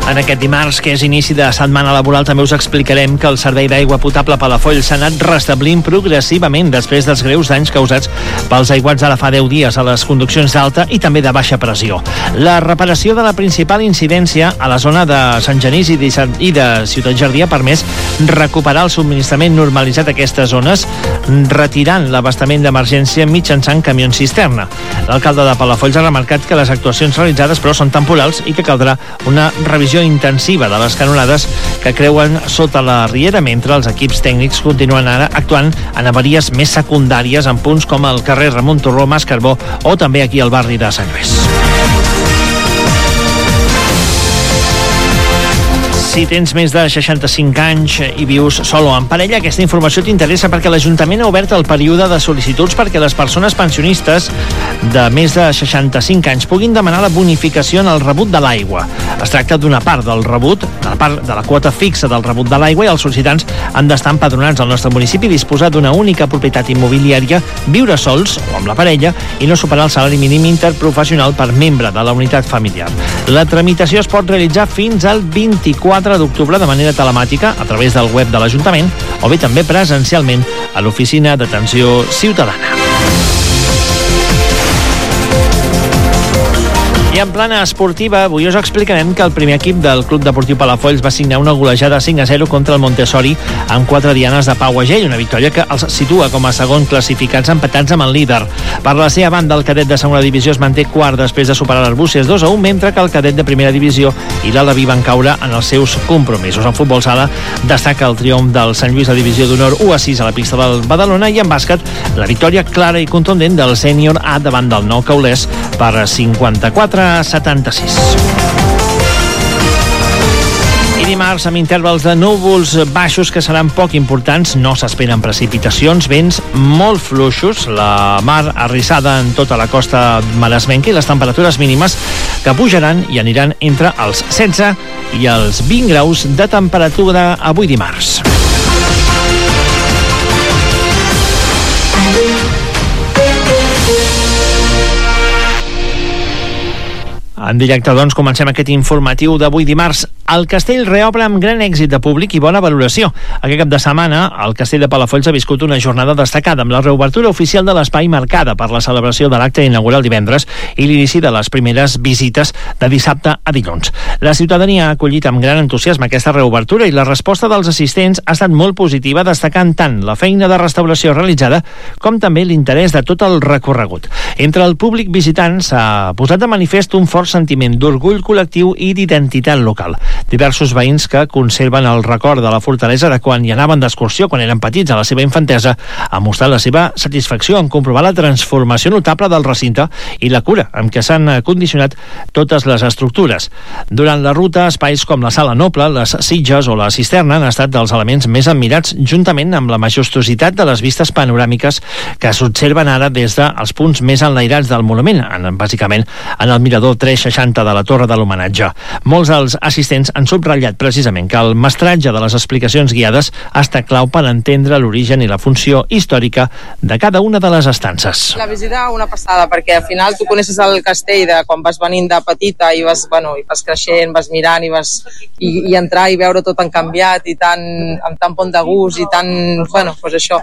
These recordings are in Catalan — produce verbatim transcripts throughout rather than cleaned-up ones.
En aquest dimarts, que és inici de setmana laboral, també us explicarem que el servei d'aigua potable Palafolls s'ha anat restablint progressivament després dels greus danys causats pels aiguats ara fa deu dies a les conduccions d'alta i també de baixa pressió. La reparació de la principal incidència a la zona de Sant Genís i de, i de Ciutat Jardí ha permès recuperar el subministrament normalitzat a aquestes zones, retirant l'abastament d'emergència mitjançant camions cisterna. L'alcalde de Palafolls ha remarcat que les actuacions realitzades però són temporals i que caldrà una revisió intensiva de les canonades que creuen sota la riera, mentre els equips tècnics continuen ara actuant en avaries més secundàries en punts com el carrer Ramon Torró, Mas Carbó o també aquí al barri de Sant Lluís. Si tens més de seixanta-cinc anys i vius sol o en parella, aquesta informació t'interessa perquè l'Ajuntament ha obert el període de sol·licituds perquè les persones pensionistes de més de seixanta-cinc anys puguin demanar la bonificació en el rebut de l'aigua. Es tracta d'una part del rebut, de la part de la quota fixa del rebut de l'aigua, i els sol·licitants han d'estar empadronats al nostre municipi, disposar d'una única propietat immobiliària, viure sols o amb la parella i no superar el salari mínim interprofessional per membre de la unitat familiar. La tramitació es pot realitzar fins al vint-i-quatre d'octubre de manera telemàtica a través del web de l'Ajuntament o bé també presencialment a l'Oficina d'Atenció Ciutadana. I en plana esportiva, avui us explicarem que el primer equip del Club Deportiu Palafolls va signar una golejada cinc a zero contra el Montessori amb quatre dianes de Pau Agell, una victòria que els situa com a segon classificats empatats amb el líder. Per la seva banda, el cadet de segona divisió es manté quart després de superar l'Arbúcies dos a un, mentre que el cadet de primera divisió i l'Alaví van caure en els seus compromisos. En futbol sala destaca el triomf del Sant Lluís a divisió d'honor u a sis a la pista del Badalona, i en bàsquet la victòria clara i contundent del sènior A davant del Nou Caulers per cinquanta-quatre a setanta-sis. I dimarts, amb intervals de núvols baixos que seran poc importants, no s'esperen precipitacions, vents molt fluixos, la mar arrissada en tota la costa maresmenca i les temperatures mínimes que pujaran i aniran entre els setze i els vint graus de temperatura avui dimarts. En directe, doncs, comencem aquest informatiu d'avui dimarts. El Castell reobre amb gran èxit de públic i bona valoració. Aquest cap de setmana, el Castell de Palafolls ha viscut una jornada destacada amb la reobertura oficial de l'espai marcada per la celebració de l'acte inaugural divendres i l'inici de les primeres visites de dissabte a dilluns. La ciutadania ha acollit amb gran entusiasme aquesta reobertura i la resposta dels assistents ha estat molt positiva, destacant tant la feina de restauració realitzada com també l'interès de tot el recorregut. Entre el públic visitant s'ha posat de manifest un fort sentiment d'orgull col·lectiu i d'identitat local. Diversos veïns que conserven el record de la fortalesa de quan hi anaven d'excursió quan eren petits a la seva infantesa han mostrat la seva satisfacció en comprovar la transformació notable del recinte i la cura amb què s'han condicionat totes les estructures. Durant la ruta, espais com la Sala Noble, les Sitges o la Cisterna han estat dels elements més admirats, juntament amb la majestuositat de les vistes panoràmiques que s'observen ara des dels punts més enlairats del monument, en, bàsicament en el mirador tres seixanta de la Torre de l'Homenatge. Molts dels assistents han subratllat precisament que el mestratge de les explicacions guiades ha estat clau per entendre l'origen i la funció històrica de cada una de les estances. La visita una passada, perquè al final tu coneixes el castell de quan vas venint de petita i vas, bueno, i vas creixent, vas mirant i vas i, i entrar i veure tot han canviat i tan, amb tan bon de gust i tan, bueno, pues això,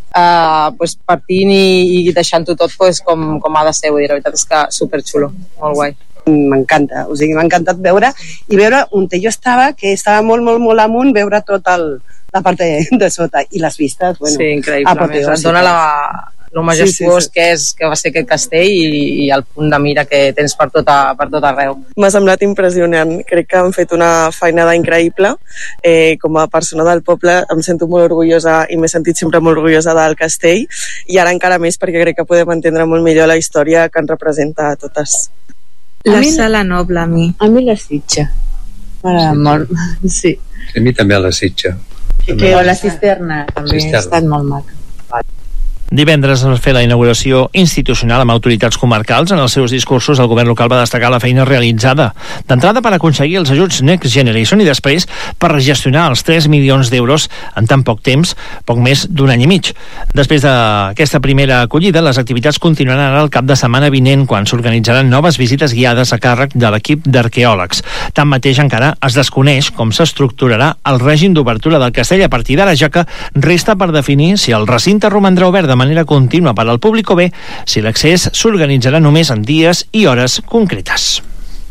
uh, pues partint i, i deixant-ho tot pues, com, com ha de ser, vull dir, la veritat és que superxulo, molt guai. M'encanta, o sigui, m'ha encantat veure i veure on jo estava, que estava molt, molt, molt amunt, veure tot el, la part de, de sota i les vistes, bueno, sí, increïble, et dona la, lo majestuós sí, sí, sí. que és, que va ser aquest castell i, i el punt de mira que tens per tot, a, per tot arreu. M'ha semblat impressionant, crec que han fet una feinada increïble, eh, com a persona del poble em sento molt orgullosa i m'he sentit sempre molt orgullosa del castell i ara encara més perquè crec que podem entendre molt millor la història que ens representa a totes. La Sala Noble, a mi. A mi la Sitja. M'agrada molt, sí. A mi també la Sitja. O la Cisterna, també ha estat molt maca. Divendres es va fer la inauguració institucional amb autoritats comarcals. En els seus discursos el govern local va destacar la feina realitzada d'entrada per aconseguir els ajuts Next Generation i després per gestionar els tres milions d'euros en tan poc temps, poc més d'un any i mig. Després d'aquesta primera acollida, les activitats continuaran ara el cap de setmana vinent, quan s'organitzaran noves visites guiades a càrrec de l'equip d'arqueòlegs. Tanmateix, encara es desconeix com s'estructurarà el règim d'obertura del castell a partir d'ara, ja que resta per definir si el recinte romandrà obert de manera contínua per al públic o bé si l'accés s'organitzarà només en dies i hores concretes.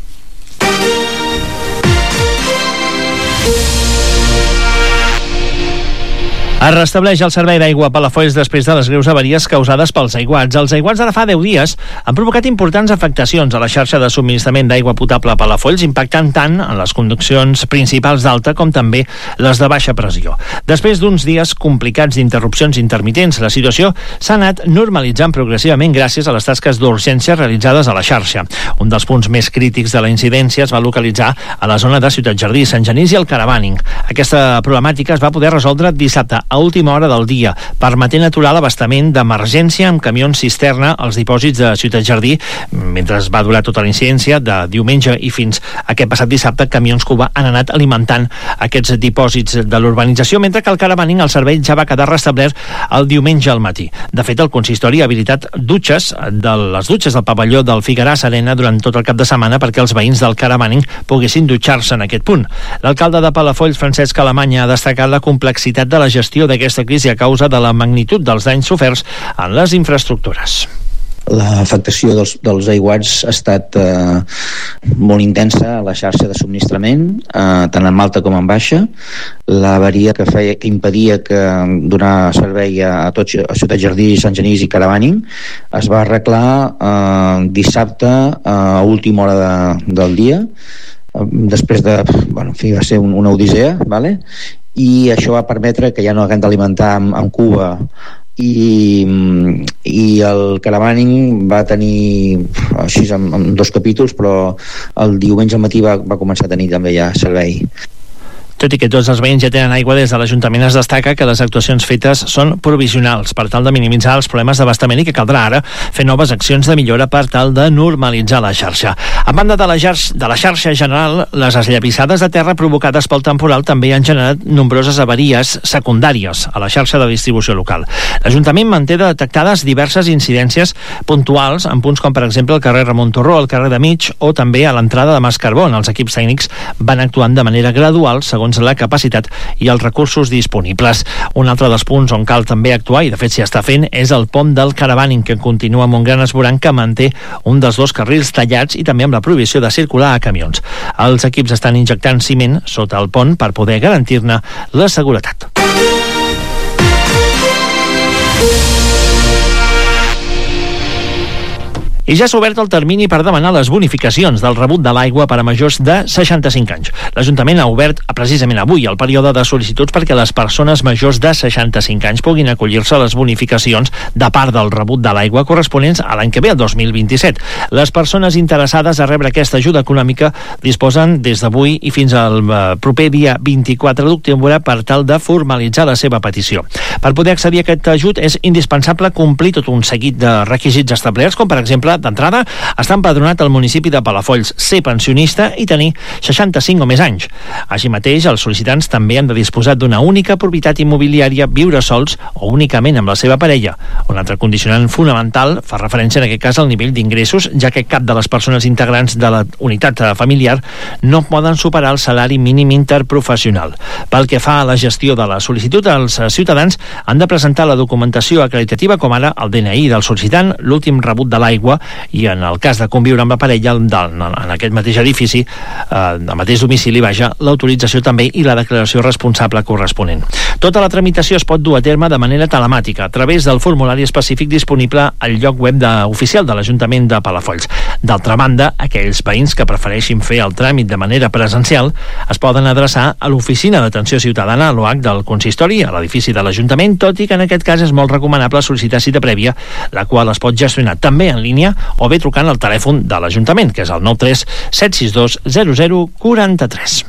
Es restableix el servei d'aigua a Palafolls després de les greus avaries causades pels aiguats. Els aiguats d'ara fa deu dies han provocat importants afectacions a la xarxa de subministrament d'aigua potable a Palafolls, impactant tant en les conduccions principals d'alta com també les de baixa pressió. Després d'uns dies complicats d'interrupcions intermitents, la situació s'ha anat normalitzant progressivament gràcies a les tasques d'urgència realitzades a la xarxa. Un dels punts més crítics de la incidència es va localitzar a la zona de Ciutat Jardí, Sant Genís i el Caravaning. Aquesta problemàtica es va poder resoldre dissabte a última hora del dia, permetent aturar l'abastament d'emergència amb camions cisterna als dipòsits de Ciutat Jardí, mentre va durar tota la incidència de diumenge i fins aquest passat dissabte. Camions Cuba han anat alimentant aquests dipòsits de l'urbanització, mentre que al Caravaning el servei ja va quedar restablert el diumenge al matí. De fet, el consistori ha habilitat dutxes de les dutxes del pavelló del Figueras Arena durant tot el cap de setmana perquè els veïns del Caravaning poguessin dutxar-se en aquest punt. L'alcalde de Palafolls, Francesc Alemanya, ha destacat la complexitat de la gestió d'aquesta crisi a causa de la magnitud dels danys soferts en les infraestructures. L'afectació dels, dels aiguats ha estat eh, molt intensa a la xarxa de subministrament, eh, tant en alta com en baixa. L'avaria que feia que impedia que donar servei a, tot, a Ciutat Jardí, Sant Genís i Caravaning es va arreglar eh, dissabte a última hora de, del dia, després de, bueno, en fi, va ser un, una odissea, vale? I això va permetre que ja no haguem d'alimentar amb, amb Cuba i, i el Caravaning va tenir així en, en dos capítols, però el diumenge al matí va, va començar a tenir també ja servei. Tot i que tots els veïns ja tenen aigua, des de l'Ajuntament es destaca que les actuacions fetes són provisionals per tal de minimitzar els problemes d'abastament i que caldrà ara fer noves accions de millora per tal de normalitzar la xarxa. A banda de la, xarxa, de la xarxa general, les esllavissades de terra provocades pel temporal també han generat nombroses avaries secundàries a la xarxa de distribució local. L'Ajuntament manté detectades diverses incidències puntuals en punts com per exemple el carrer Ramon Torró, el carrer de Mig o també a l'entrada de Mas Carbó. Els equips tècnics van actuant de manera gradual segons la capacitat i els recursos disponibles. Un altre dels punts on cal també actuar, i de fet s'hi està fent, és el pont del Caravaning, que continua amb un gran esborrany que manté un dels dos carrils tallats i també amb la prohibició de circular a camions. Els equips estan injectant ciment sota el pont per poder garantir-ne la seguretat. I ja s'ha obert el termini per demanar les bonificacions del rebut de l'aigua per a majors de seixanta-cinc anys. L'Ajuntament ha obert precisament avui el període de sol·licituds perquè les persones majors de seixanta-cinc anys puguin acollir-se a les bonificacions de part del rebut de l'aigua corresponents a l'any que ve, el dos mil vint-i-set. Les persones interessades a rebre aquesta ajuda econòmica disposen des d'avui i fins al proper dia vint-i-quatre d'octubre per tal de formalitzar la seva petició. Per poder accedir a aquest ajut és indispensable complir tot un seguit de requisits establerts, com per exemple d'entrada, estar empadronat al municipi de Palafolls, ser pensionista i tenir seixanta-cinc o més anys. Així mateix, els sol·licitants també han de disposar d'una única propietat immobiliària, viure sols o únicament amb la seva parella. Un altre condicionant fonamental fa referència en aquest cas al nivell d'ingressos, ja que cap de les persones integrants de la unitat familiar no poden superar el salari mínim interprofessional. Pel que fa a la gestió de la sol·licitud, els ciutadans han de presentar la documentació acreditativa, com ara el D N I del sol·licitant, l'últim rebut de l'aigua i en el cas de conviure amb la parella en aquest mateix edifici, eh, al mateix domicili, vaja, l'autorització també i la declaració responsable corresponent. Tota la tramitació es pot dur a terme de manera telemàtica a través del formulari específic disponible al lloc web de, oficial de l'Ajuntament de Palafolls. D'altra banda, aquells veïns que prefereixin fer el tràmit de manera presencial es poden adreçar a l'Oficina d'Atenció Ciutadana, a l'O H del Consistori, a l'edifici de l'Ajuntament, tot i que en aquest cas és molt recomanable sol·licitar cita prèvia, la qual es pot gestionar també en línia o bé trucant al telèfon de l'Ajuntament, que és el nou tres set sis dos zero zero quatre tres.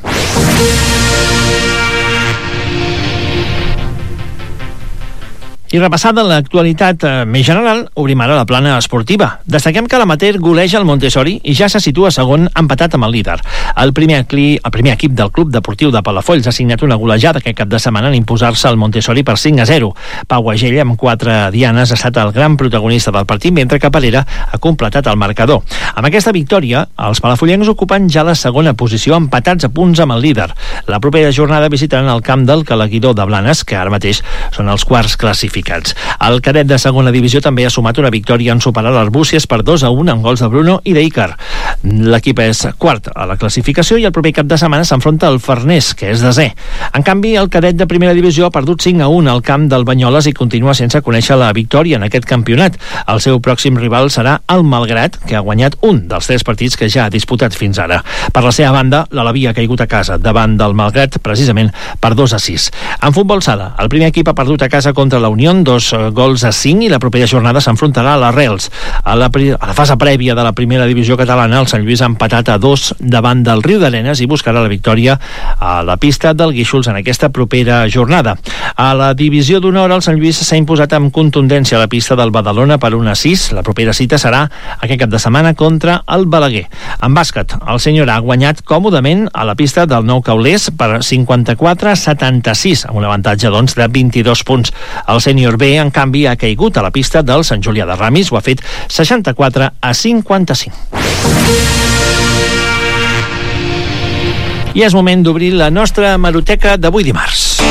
I repassada l'actualitat eh, més general, obrim ara la plana esportiva. Destaquem que l'amateur goleja el Montessori i ja se situa segon empatat amb el líder. El primer, cli, el primer equip del Club Deportiu de Palafolls ha signat una golejada aquest cap de setmana en imposar-se al Montessori per cinc a zero. Pau Agell, amb quatre dianes, ha estat el gran protagonista del partit, mentre que Parera ha completat el marcador. Amb aquesta victòria, els palafollencs ocupen ja la segona posició, empatats a punts amb el líder. La propera jornada visitaran el camp del Calaguidor de Blanes, que ara mateix són els quarts classificats. El cadet de segona divisió també ha sumat una victòria en superar l'Arbúcies per dos a un amb gols de Bruno i d'Icar. L'equip és quart a la classificació i el proper cap de setmana s'enfronta al Farners, que és desè. En canvi, el cadet de primera divisió ha perdut cinc a un al camp del Banyoles i continua sense conèixer la victòria en aquest campionat. El seu pròxim rival serà el Malgrat, que ha guanyat un dels tres partits que ja ha disputat fins ara. Per la seva banda, l'Alaví ha caigut a casa davant del Malgrat precisament per dos a sis. En futbol sala, el primer equip ha perdut a casa contra la Unió dos gols a cinc i la propera jornada s'enfrontarà a l'Arrels. A la, a la fase prèvia de la primera divisió catalana, el Sant Lluís ha empatat a dos davant del Riu d'Arenes i buscarà la victòria a la pista del Guíxols en aquesta propera jornada. A la divisió d'honor, el Sant Lluís s'ha imposat amb contundència a la pista del Badalona per un a sis. La propera cita serà aquest cap de setmana contra el Balaguer. En bàsquet, el senyor ha guanyat còmodament a la pista del Nou Caulers per cinquanta-quatre a setanta-sis, amb un avantatge doncs de vint-i-dos punts. El sènior B, en canvi, ha caigut a la pista del Sant Julià de Ramis, ho ha fet seixanta-quatre a cinquanta-cinc. I és moment d'obrir la nostra hemeroteca d'avui dimarts.